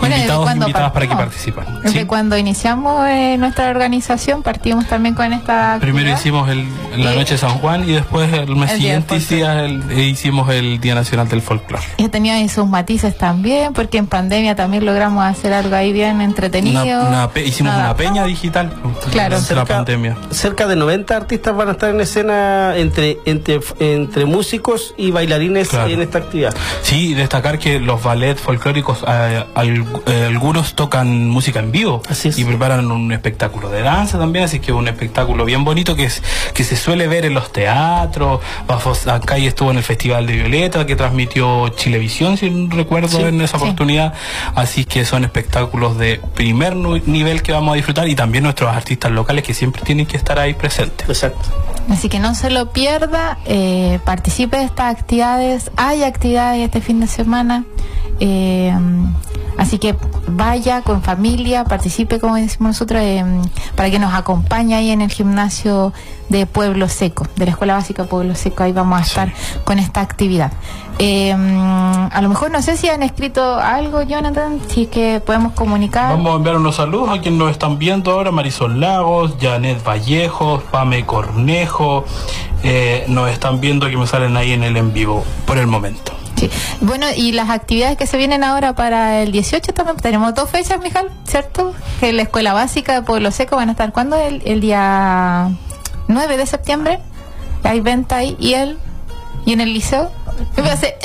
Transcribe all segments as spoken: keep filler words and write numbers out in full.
bueno, invitados cuando invitadas para que partimos, participen. Desde ¿Sí? cuando iniciamos eh, nuestra organización, partimos también con esta Primero actividad. hicimos el, la Y- noche de San Juan y después el mes El Día del siguiente hicía el- eh, hicimos el Día Nacional del Folclore. Y ha tenido ahí sus matices también, porque en pandemia también logramos hacer algo ahí bien entretenido. Una, una pe- hicimos Nada. una peña digital Claro. durante la Cerca- pandemia. Cerca de noventa artistas van a estar en escena entre entre entre músicos y bailarines Claro. en esta actividad. Sí, destacar que los ballet folclóricos, eh, al- eh, algunos tocan música en vivo. Así es. Y preparan un espectáculo de danza también, así que un espectáculo bien bonito que es que se suele ver en los teatros. Bafos- Acá y estuvo en el Festival de Violeta que transmitió Chilevisión, si no recuerdo, Sí, en esa sí. oportunidad. Así que son espectáculos de primer nu- nivel que vamos a disfrutar, y también nuestros artistas locales que siempre tienen que estar ahí presentes. Exacto. Así que no se lo pierda, eh, participe de estas actividades. Hay actividades este fin de semana. eh, así que vaya con familia, participe, como decimos nosotros, eh, para que nos acompañe ahí en el gimnasio de Pueblo Seco, de la Escuela Básica Pueblo Seco. Ahí vamos a estar con esta actividad. Eh, a lo mejor no sé si han escrito algo, Jonathan, si es que podemos comunicar. Vamos a enviar unos saludos a quienes nos están viendo ahora: Marisol Lagos, Janet Vallejos, Pame Cornejo. Eh, nos están viendo, que me salen ahí en el en vivo por el momento. Sí. Bueno, y las actividades que se vienen ahora para el dieciocho también, tenemos dos fechas, Mijal, ¿cierto? Que en la Escuela Básica de Pueblo Seco van a estar, ¿cuándo? El, el día nueve de septiembre, hay venta ahí, y el y en el liceo. ¿Qué me hace?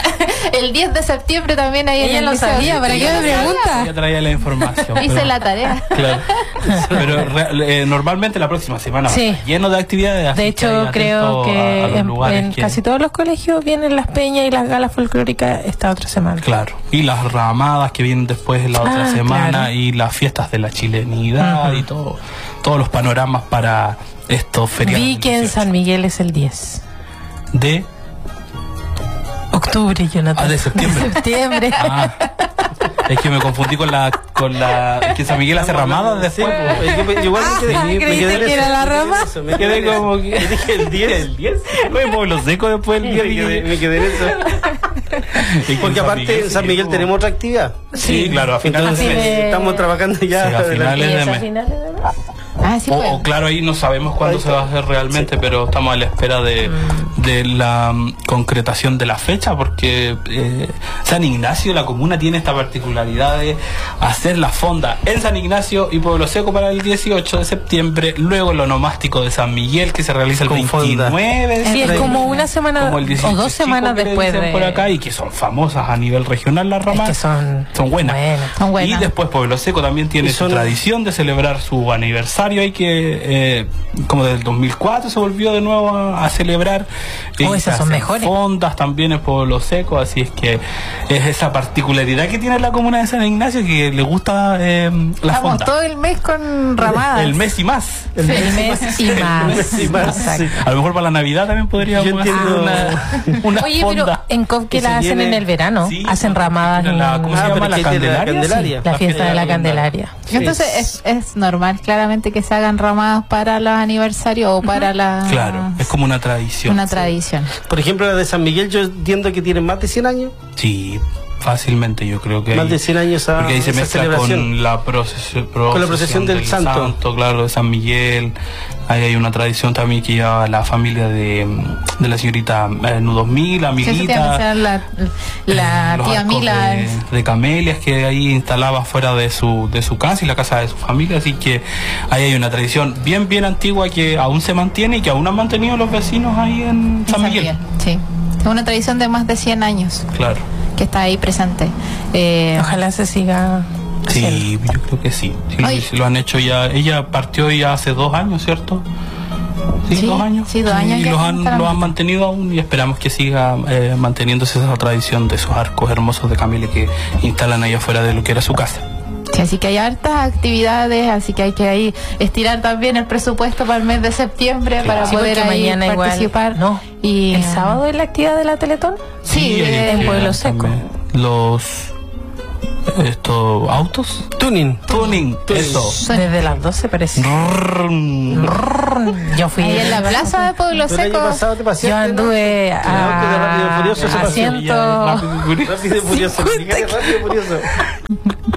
El diez de septiembre también ahí en Ella el lo liceo. sabía, ¿para qué me pregunta? Ya traía la información. Hice pero- la tarea. Claro. Pero re- eh, normalmente la próxima semana va a Sí. estar lleno de actividades. así De que hecho, ahí creo atento que a- a los en, lugares en que- casi todos los colegios vienen las peñas y las galas folclóricas esta otra semana. Claro, y las ramadas que vienen después en la otra Ah, semana, claro. y las fiestas de la chilenidad. Ujú. Y todo, todos los panoramas para estos feriados. Vi que en San Miguel es el diez de octubre, Jonathan. Ah, de septiembre. septiembre. Ah, es que me confundí con la con la es que San Miguel hace ramadas después. Sí, pues. yo, yo igual me quedé, Ah, me creíste quedé en que eso, era la me quedé en rama. eso, me Quedé en como eso. que- Yo dije el diez. El diez. No, en Pueblo Seco después el Me diez. quedé, me quedé en eso. Es que en Porque San aparte Miguel en San sí, Miguel como- tenemos otra actividad. Sí, claro, a finales Entonces de mes. de- estamos trabajando ya. Sí, a adelante. finales ¿Y de es a mes. finales de mes? Ah, sí, O, pues. o claro, ahí no sabemos cuándo Ahí se va a hacer realmente, pero estamos a la espera de, de la mm, concretación de la fecha, porque eh, San Ignacio, la comuna, tiene esta particularidad de hacer la fonda en San Ignacio y Pueblo Seco para el dieciocho de septiembre, luego el onomástico de San Miguel, que se realiza el Con fonda. veintinueve de Sí, es septiembre, como una semana como el o dieciocho dos semanas que le después dicen de... por acá, y que son famosas a nivel regional las Es ramas. que son, Son buenas. Son buenas. Y después Pueblo Seco también tiene Y son- su tradición de celebrar su aniversario. Hay que, eh, como desde el dos mil cuatro se volvió de nuevo a, a celebrar. Oh, Y esas se son hacen mejores. fondas también en Pueblo Seco, así es que es esa particularidad que tiene la comuna de San Ignacio, que le gusta eh, la Estamos fonda. todo el mes con ramadas. El mes y más. el mes y más. mes y más, Exacto. sí. A lo mejor para la Navidad también podríamos Yo hacer entiendo. una, una Oye, fonda. pero en COP que Que la se hacen viene- en el verano, Sí, hacen la- ramadas en la- ¿cómo se Ah, llama? pero La es que es de la Candelaria. Candelaria. la fiesta de la Candelaria. Entonces es, es normal, claramente, que se hagan ramadas para los aniversarios o para la... Claro, es como una tradición. una tradición. Por ejemplo, la de San Miguel, yo entiendo que tiene más de cien años. Sí, fácilmente yo creo que Más ahí- de cien años esa, porque ahí se esa mezcla celebración. con la procesión, Con la procesión del santo. claro, de San Miguel. Ahí hay una tradición también que lleva la familia de, de la señorita eh, Nudos Mila, Sí, eso te iba a Milita, mencionar la, la los tía arcos Mila. de, es- de camelias que ahí instalaba fuera de su de su casa y la casa de su familia, así que ahí hay una tradición bien bien antigua que aún se mantiene y que aún han mantenido los vecinos ahí en en San Miguel. Sí. Es una tradición de más de cien años Claro. que está ahí presente. Eh, Ojalá se siga haciendo. Sí, yo creo que sí. Sí, Ay. sí, lo han hecho ya. Ella partió ya hace dos años, ¿cierto? Sí, Sí, dos años. sí, dos años Y ya los están han, para lo la han meta. mantenido aún y esperamos que siga eh, manteniéndose esa tradición de esos arcos hermosos de camelia que instalan ahí afuera de lo que era su casa. sí, así que hay hartas actividades, así que hay que ahí estirar también el presupuesto para el mes de septiembre para Sí, poder porque ahí mañana igual- participar. no, y ¿El sábado es la actividad de la Teletón? Sí, hay eh, en actividades Pueblo Seco. también. Los estos autos. Tuning. Tuning, eso. Suena. Desde las doce parece. Rrrm. Yo fui Ahí en la plaza de Pueblo ¿El año Seco. pasado te paseaste? Yo anduve ¿no? Creo que de Rápido y a, Furioso se pasó. asiento Ya, Rápido y Furioso. Rápido y Furioso. Rápido y Furioso.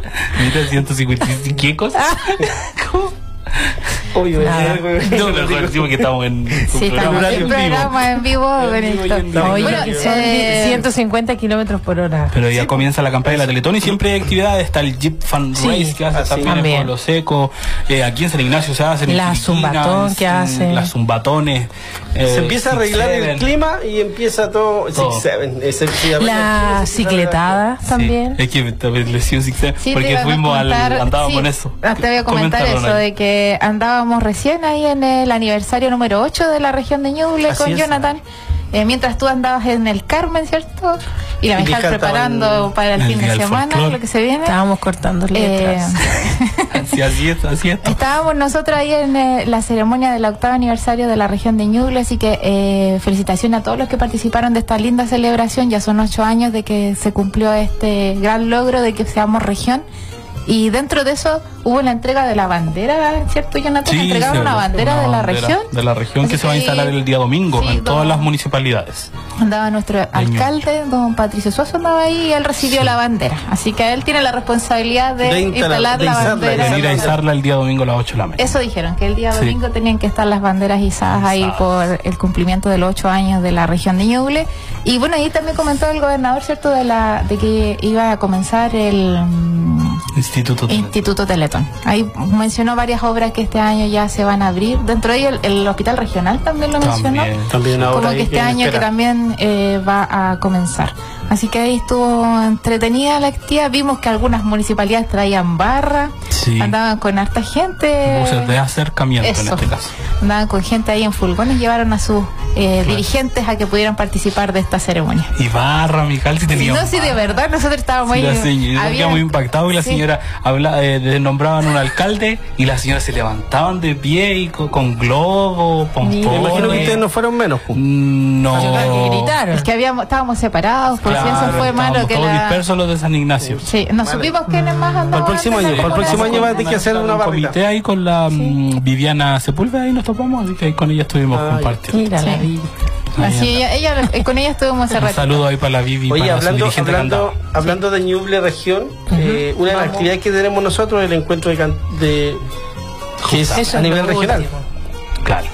Mira, ciento cincuenta y cinco, ¿qué cosa? ¿Cómo? Obvio, Nada. No, mejor decimos que estamos en un Sí, programa estamos en en un vivo. programa en vivo con En vivo y en esto. directo. Oye, Bueno, son eh, ciento cincuenta kilómetros por hora. Pero ya comienza la campaña de la Teletón y siempre hay actividades. Está el Jeep Fan Sí, Race que hace así también en también. Pueblo Seco. Eh, aquí en San Ignacio se hacen. en La Filipinas, zumbatón que en- hacen. Las zumbatones. eh, Se empieza a arreglar Six el Seven. clima y empieza todo. Todo. Six Seven. eh, se- se- La se- cicletada Sí, también. es que también le decía Six Seven, Sí, te porque iba a fuimos al. contar- Andábamos sí, con eso. ah, Te voy a comentar Coméntalo, eso, Nay. de que andábamos recién ahí en el aniversario número ocho de la región de Ñuble Así con es. Jonathan. Eh, mientras tú andabas en el Carmen, ¿cierto? Y la Y Mijal Mijal estaba preparando en- para el en el fin de Día del semana, Folclor. lo que se viene. Estábamos cortando Eh, letras. Así, así es, así es. Estábamos nosotros ahí en eh, la ceremonia del octavo aniversario de la región de Ñuble, así que eh, felicitaciones a todos los que participaron de esta linda celebración. Ya son ocho años de que se cumplió este gran logro de que seamos región. Y dentro de eso hubo la entrega de la bandera, ¿cierto, Jonathan? Sí, Entregaron se una habló, bandera una de la bandera región. De la región que Así se va a que instalar el día domingo sí, en todas don- las municipalidades. Andaba nuestro alcalde, don Patricio Suazo, andaba ahí y él recibió Sí. la bandera. Así que él tiene la responsabilidad de, De instalar- instalar de la izarla, bandera. Venir a izarla el día domingo a las ocho de la mañana. Eso dijeron, que el día Sí. domingo tenían que estar las banderas izadas ahí Izadas. por el cumplimiento de los ocho años de la región de Ñuble. Y bueno, ahí también comentó el gobernador, ¿cierto?, de la de que iba a comenzar el mm, Instituto Teletón. Instituto Teletón. Ahí mencionó varias obras que este año ya se van a abrir. Dentro de ello, el, el Hospital Regional también lo mencionó. También. También ahora Como ahí que este en año que espera. también eh, va a comenzar. Así que ahí estuvo entretenida la actividad. Vimos que algunas municipalidades traían barra, Sí. andaban con harta gente. Buses de acercamiento en Eso. este caso. Andaban con gente ahí en furgones, llevaron a sus eh, dirigentes a que pudieran participar de esta ceremonia. Y barra, Mijal, si Y tenía. no, si de verdad nosotros estábamos Sí, ahí. la señora, yo había- quedaba muy impactado y la sí. señora habla, eh, de- nombraban un alcalde y las señoras se levantaban de pie y con, con globos, pompones. Me imagino que ustedes no fueron menos. pues. No. Que gritaron. Es que habíamos, estábamos separados, por si eso Claro, fue malo estábamos que todos la... dispersos los de San Ignacio. Sí, no Vale. supimos quiénes más andaban. Para el próximo en la año, para el próximo año va a tener que hacer una un barrita. comité ahí con la mm, Viviana Sepúlveda y nos topamos, así que ahí con ella estuvimos Ah, compartiendo. Mira la Sí. vida. Así, ella, ella- eh, con ella estuvimos hace Un rato. saludo ahí para la Vivi y Oye, para su hablando, dirigente que hablando, andaba. hablando de Ñuble región, eh, una de las Vamos. actividades que tenemos nosotros es el encuentro de, can- de que es Eso a es nivel lo regional. último. Claro.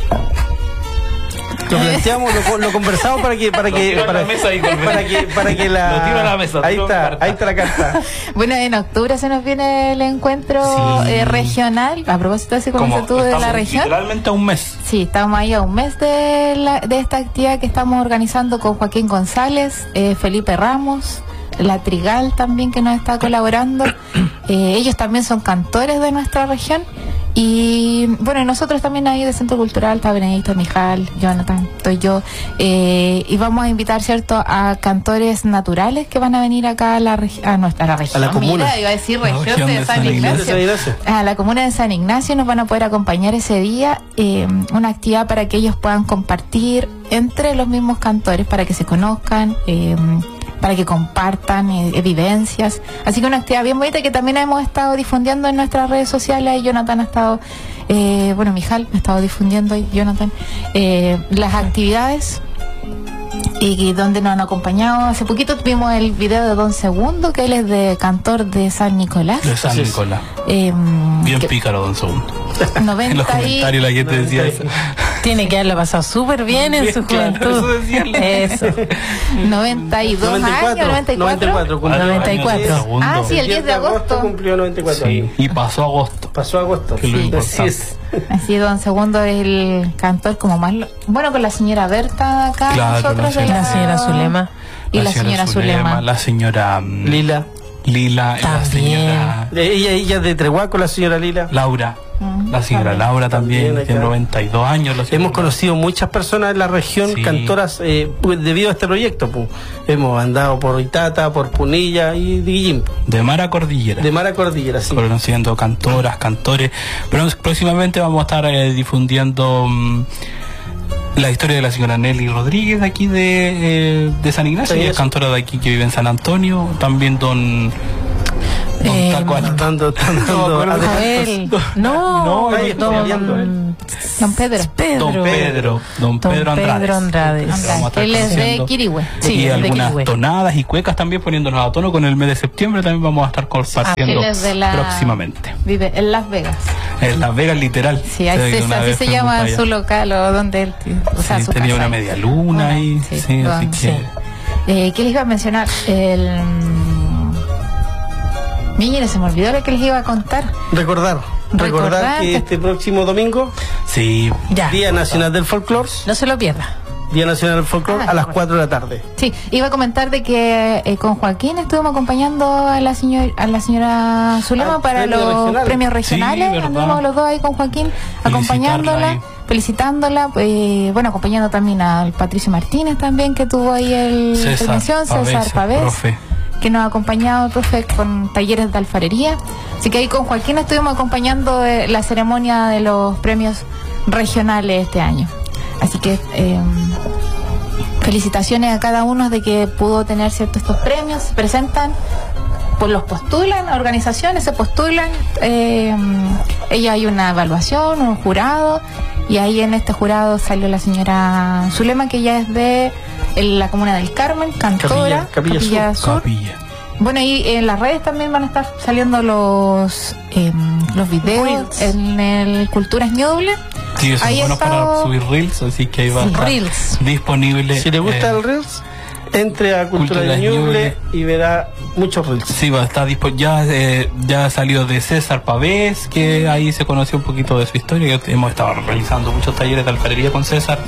Lo planteamos, lo, lo conversamos para que para Lo que tiro a para, la mesa ahí, con- para que para que la Lo tiro a la mesa, ahí tiro está, carta. ahí está la carta. Bueno, en octubre se nos viene el encuentro Sí. eh, regional. A propósito, así como dices tú, de estamos la región. literalmente a un mes. Sí, estamos ahí a un mes de, la- de esta actividad que estamos organizando con Joaquín González, eh, Felipe Ramos, la Trigal también que nos está colaborando. Eh, ellos también son cantores de nuestra región. Y bueno, y nosotros también ahí de Centro Cultural, está Benedicto, Mijal, Jonathan, estoy yo. Eh, y vamos a invitar, ¿cierto?, a cantores naturales que van a venir acá a la, regi- a nuestra a la región. A la comuna. Mira, iba a decir La región, región de, de San San Ignacio. Ignacio. A la comuna de San Ignacio nos van a poder acompañar ese día, eh, una actividad para que ellos puedan compartir entre los mismos cantores, para que se conozcan, eh, para que compartan eh, evidencias. Así que una actividad bien bonita que también hemos estado difundiendo en nuestras redes sociales. Jonathan ha estado, eh, bueno, Mijal ha estado difundiendo, y Jonathan, eh, las actividades. Y donde nos han acompañado. Hace poquito tuvimos el video de Don Segundo, que él es de cantor de San Nicolás. De San Así es. Nicolás. Eh, Bien que pícaro, don Segundo. noventa En los y- comentarios la gente decía eso. Tiene que haberlo pasado súper bien en Bien, su claro, juventud. eso decían. Eso. noventa y dos noventa y cuatro, años, noventa y cuatro. noventa y cuatro, cumplió. noventa y cuatro. Segundo. Ah, sí, el diez de agosto. cumplió noventa y cuatro Sí, años. y pasó agosto. Pasó agosto. Que es lo Sí. importante. Así es. Así, Don Segundo es el cantor como más... lo- Bueno, con la señora Berta acá, Claro, nosotros la de La señora Zulema. Y la, señora Zulema. La señora mm, Lila. Lila, la También. señora Eh, Ella, ella es de Trehuaco, la señora Lila. Laura. Mm, La señora también. Laura también, También tiene acá. noventa y dos años. la señora Hemos conocido muchas personas en la región, Sí. cantoras, eh, pues, debido a este proyecto. Pues. Hemos andado por Itata, por Punilla y Guillín. de Mara Cordillera. De Mara Cordillera, sí. Conociendo cantoras, cantores. Pero próximamente vamos a estar eh, difundiendo mm, la historia de la señora Nelly Rodríguez de aquí de, eh, de San Ignacio, Sí, ella es eso. cantora de aquí que vive en San Antonio. También don, don Eh, ¿Hasta cuándo? Dando, están No, dando pero- adelantos. Joel. No, No, ahí estoy hablando, don, Don Pedro. Pedro. Don Pedro, Don Don Pedro Andrade. Pedro Andrade. Vamos a estar Él es de conociendo. Quirihue. Sí, y de algunas Quilihue. tonadas y cuecas también poniéndonos a tono con el mes de septiembre. También vamos a estar compartiendo Él es de la- próximamente. Vive en Las Vegas. En Las Vegas, literal. Sí, ahí Sé que se- una así vez se fuimos llama para allá. su local o donde él. O sea, Sí, su tenía casa una ahí. media luna Bueno, ahí. sí, Sí, así bueno, que. sí. Eh, ¿Qué les iba a mencionar? El. mm, Mire, se me olvidó lo que les iba a contar. Recordar, recordar, Recordar que que- este próximo domingo, Sí. Ya. Día Nacional del Folclore, No se lo pierda. Día Nacional del Folclore Ah, a las correcto. cuatro de la tarde. Sí, iba a comentar de que eh, con Joaquín estuvimos acompañando a la señora a la señora Zulema Ah, para premios los regionales. premios regionales. Sí, verdad. Anduvimos los dos ahí con Joaquín, acompañándola, ahí. felicitándola, eh, bueno, acompañando también al Patricio Martínez también, que tuvo ahí el César intervención, Pavés, César el Pavés, profe. que nos ha acompañado el profe con talleres de alfarería. Así que ahí con Joaquín estuvimos acompañando eh, la ceremonia de los premios regionales este año. Así que eh, felicitaciones a cada uno de que pudo tener ciertos estos premios. Se presentan, pues los postulan, organizaciones se postulan. Eh, ella hay una evaluación, un jurado, y ahí en este jurado salió la señora Zulema, que ya es de en la comuna del Carmen, cantora, Capilla- Capilla Sur. Capilla. Bueno, y en las redes también van a estar saliendo los eh, los videos Reels. en el Culturas Ñuble. Sí, son Ahí buenos está- para subir reels, así que ahí va a Sí, estar reels. disponible. Si le gusta eh, el Reels, entre a Cultura, Cultura de Ñuble Ñuble. y verá muchos Reels. Sí, va a estar dispo- ya, eh, ya salió de César Pavés, que ahí se conoció un poquito de su historia. que Hemos estado realizando muchos talleres de alfarería con César.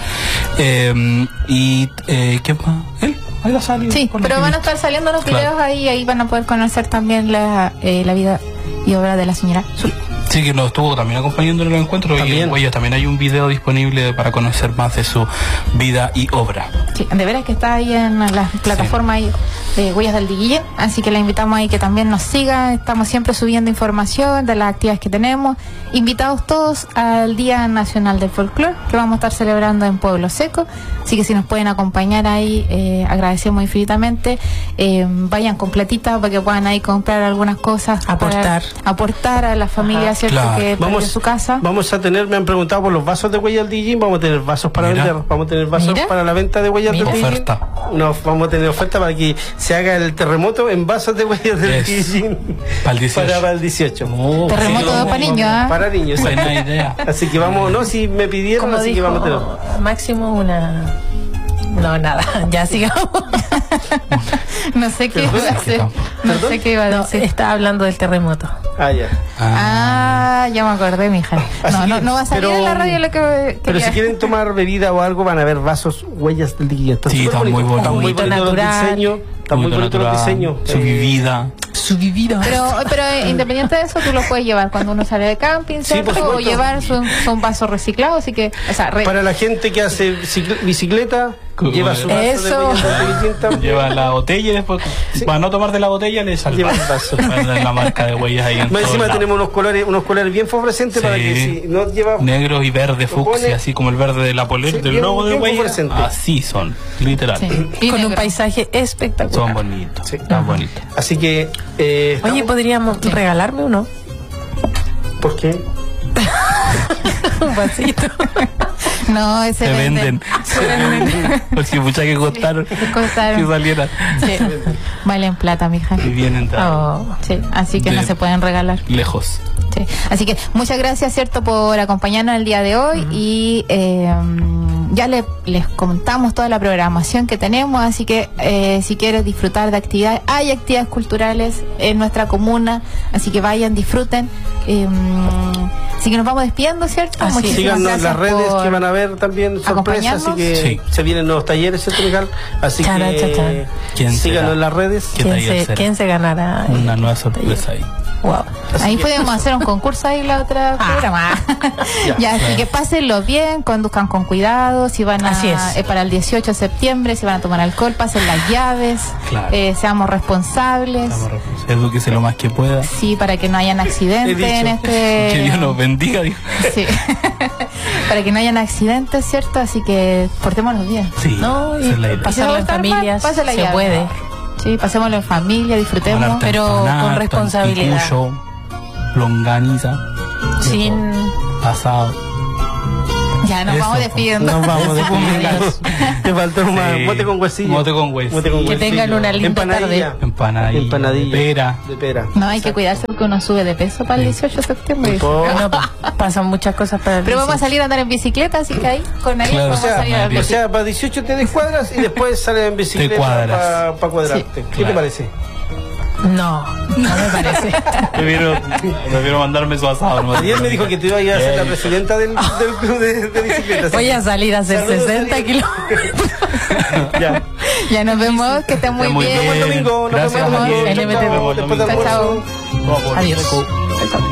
Eh, y, eh, ¿qué más? Él, ahí va a salir. Sí, con pero los van a videos. estar saliendo los Claro. videos ahí, ahí van a poder conocer también la, eh, la vida y obra de la señora Zul. Sí, que nos estuvo también acompañando en los encuentros. Y También. en Huella también hay un video disponible para conocer más de su vida y obra. Sí, de veras que está ahí en la plataforma ahí de Huellas del Diguillén, así que la invitamos ahí que también nos siga. Estamos siempre subiendo información de las actividades que tenemos. Invitados todos al Día Nacional del Folclore, que vamos a estar celebrando en Pueblo Seco. Así que si nos pueden acompañar ahí, eh, agradecemos infinitamente. Eh, vayan con platita para que puedan ahí comprar algunas cosas. Aportar. Para aportar a la familia, Ajá. ¿cierto? Claro. Que perdió Vamos, su casa. vamos a tener, me han preguntado por los vasos de Huellas del Dijin, vamos a tener vasos para Mira. vender, vamos a tener vasos Mira. para la venta de Huellas del Mira. Dijin. Oferta. Nos vamos a tener oferta para que se haga el terremoto en vasos de Huellas del Es. Dijin Para el dieciocho. para, para el dieciocho. Oh, Terremoto sí, para niños, ¿ah? Para niños. Buena idea. Así que vamos, no, si me pidieron, Como así que dijo, vamos a tener. máximo una... No, nada, ya sigamos. No sé qué iba Perdón, a hacer. ¿Perdón? No sé qué iba a No, decir. estaba hablando del terremoto. Ah, ya. Ah, ya me acordé, mija. Así No, no, que, no va a salir pero- en la radio lo que Pero quería. si quieren tomar bebida o algo, van a ver vasos Huellas del Dijin. Están Sí, súper están muy bonitos. bonitos. Están muy Juguito bonitos los natural. diseños. Están muy Muy bonitos los natural, diseños. su Eh, vivida. Su vivida. Pero, pero eh, independiente de eso, tú lo puedes llevar cuando uno sale de camping, Sí, por ¿cierto? O supuesto. llevar su, son vasos reciclados, así que, o sea, re- Para la gente que hace bicicl- bicicleta, Como- lleva su vaso Eso. de Huellas del Dijin también. Lleva la botella y después, Sí. para no tomar de la botella, le salva. Lleva el vaso. La marca de huellas ahí en Más todos encima lados. tenemos unos colores, unos colores bien fosforescentes Sí. para que si no lleva Negro y verde Lo pone- fucsia, así como el verde de la polera, Sí, del bien- logo de bien huellas. fluorescente. Así son, literal. sí. Y Con un negro. paisaje espectacular. Son bonitos, Sí. están bonitos. Así que eh, Oye, estamos- ¿podríamos regalarme uno? ¿por qué? Un vasito. No, ese Se venden, se venden. Porque mucha que contar Costaron. que salieran Sí. Valen plata, mija. y vienen de Oh. Sí, así que De- no se pueden regalar. lejos. Sí. Así que muchas gracias, cierto, por acompañarnos el día de hoy y eh, ya le, les contamos toda la programación que tenemos, así que eh, si quieres disfrutar de actividades, hay actividades culturales en nuestra comuna, así que vayan, disfruten. Eh, así que nos vamos despidiendo, ¿cierto? Así es. Muchísimas Síganos en las gracias redes por- que van a ver también sorpresas, así acompañarnos. que Sí. se vienen nuevos talleres, ¿cierto, Miguel? Así Chara, que cha, cha. ¿Quién síganos será? en las redes. ¿Qué ¿Quién taller se, será? ¿Quién se ganará? Una nueva sorpresa ahí. Wow. Así Ahí que- podemos hacer un concurso ahí la otra programa. Ya. Ya, así que pásenlo bien, conduzcan con cuidado, si van a Así es. eh, para el dieciocho de septiembre, si van a tomar alcohol, pasen las llaves, Claro. eh, seamos responsables, Estamos responsables. Edúquese lo más que pueda. sí, para que no hayan accidentes He dicho. en este Que Dios nos bendiga, dijo. sí. Para que no hayan accidentes, ¿cierto? Así que portémonos bien. Sí, No, esa es la y idea. pasarlo en estar mal, familias pase la se llave. puede. Sí, pasémoslo en familia, disfrutemos. Harta pero empanada, con harta responsabilidad. anticucho, longaniza, Sin... asado. Ya nos Eso, vamos po. despidiendo. Nos vamos de Adiós. Te faltó más Sí. mote con huesillo. Mote con huesillo. Mote con Que huesillo. tengan una linda Empanadilla. tarde. Empanadilla, Empanadilla. de pera. De pera. No, hay que cuidarse porque uno sube de peso para el dieciocho de septiembre. Oh. No, pasan muchas cosas para el Pero vamos a dieciocho. salir a andar en bicicleta, así que ahí con ahí Claro. vamos O sea, a salir a andar en o bicicleta. sea, para dieciocho te descuadras y después sales en bicicleta cuadras. para cuadrarte. ¿Qué te claro. parece? No, no me parece. Prefiero, prefiero mandarme su asado. ¿no? Ayer me dijo que te iba a ir a ser la presidenta del, del club de, de bicicleta. Voy a salir a hacer Saludos, sesenta Ariel. kilómetros. Ya. Ya nos vemos, que estén muy Muy bien. Nos vemos el domingo. Nos Gracias, vemos el Ariel. domingo. L M T. Chao, después del Chao, almuerzo. Adiós. Chao.